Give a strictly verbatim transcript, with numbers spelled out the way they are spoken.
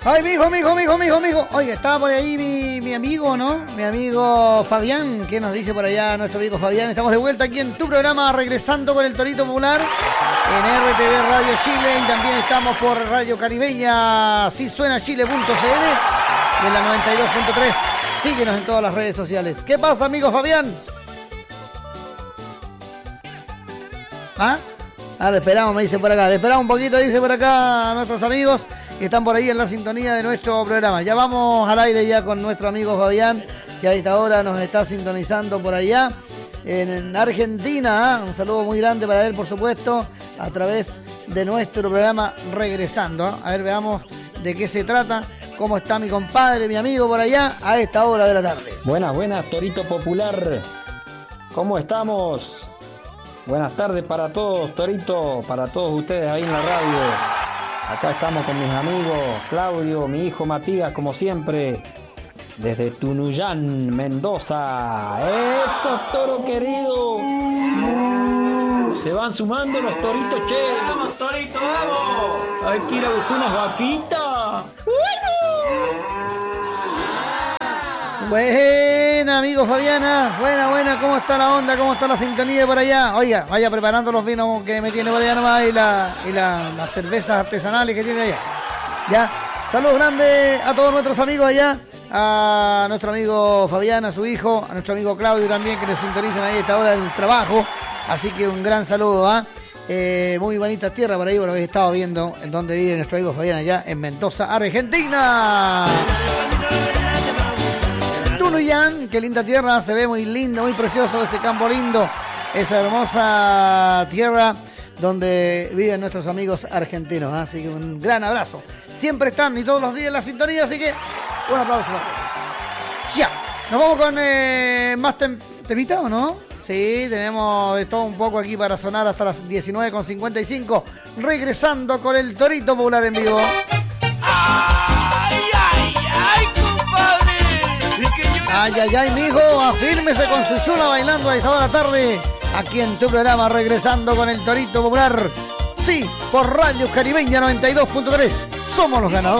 Ay, mijo, mijo, mijo, mijo, mijo. Oye, estaba por ahí mi, mi amigo, ¿no? Mi amigo Fabián, ¿qué nos dice por allá nuestro amigo Fabián? Estamos de vuelta aquí en tu programa, regresando con el Torito Popular, en R T V Radio Chile, y también estamos por Radio Caribeña, si suena chile punto c l, y en la noventa y dos punto tres. Síguenos en todas las redes sociales. ¿Qué pasa, amigo Fabián? ¿Ah? Ah, le esperamos, me dice por acá. Le esperamos un poquito, dice por acá a nuestros amigos que están por ahí en la sintonía de nuestro programa. Ya vamos al aire ya con nuestro amigo Fabián, que a esta hora nos está sintonizando por allá en Argentina. ¿eh? Un saludo muy grande para él, por supuesto, a través de nuestro programa Regresando. ¿eh? A ver, veamos de qué se trata. ¿Cómo está mi compadre, mi amigo por allá a esta hora de la tarde? Buenas, buenas, Torito Popular. ¿Cómo estamos? Buenas tardes para todos, Torito, para todos ustedes ahí en la radio. Acá estamos con mis amigos, Claudio, mi hijo Matías, como siempre, desde Tunuyán, Mendoza. ¡Eso, toro querido! Se van sumando los toritos, che. ¡Vamos, Torito, vamos! Hay que ir a buscar unas vaquitas. Buena, amigo Fabiana. Buena, buena. ¿Cómo está la onda? ¿Cómo está la sintonía por allá? Oiga, vaya preparando los vinos que me tiene por allá nomás y, la, y la, las cervezas artesanales que tiene allá. Ya. Saludos grandes a todos nuestros amigos allá. A nuestro amigo Fabián, a su hijo, a nuestro amigo Claudio también, que nos sintonizan ahí a esta hora del trabajo. Así que un gran saludo, ¿ah? ¿eh? Eh, muy bonita tierra por ahí, por lo que he estado viendo, en donde vive nuestro amigo Fabián allá en Mendoza, Argentina. Tunuyán, qué linda tierra, se ve muy lindo, muy precioso ese campo lindo, esa hermosa tierra donde viven nuestros amigos argentinos. ¿eh? Así que un gran abrazo. Siempre están y todos los días en la sintonía, así que un aplauso para todos. Ya, nos vamos con eh, más tem- temita, ¿o no? Sí, tenemos de todo un poco aquí para sonar hasta las diecinueve con cincuenta y cinco. Regresando con el Torito Popular en vivo. ¡Ay, ay, ay, compadre! Ay, ay, ay, mijo, afírmese con su chula bailando a esta hora de la tarde. Aquí en tu programa, regresando con el Torito Popular. Sí, por Radio Caribeña noventa y dos punto tres. Somos los ganadores.